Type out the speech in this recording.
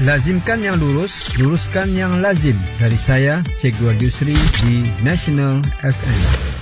Lazimkan yang lurus, luruskan yang lazim. Dari saya, Cikgu Yusri di National FM.